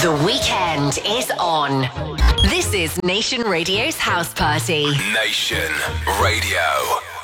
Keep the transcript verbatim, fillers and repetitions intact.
The weekend is on. This is Nation Radio's House Party. Nation Radio.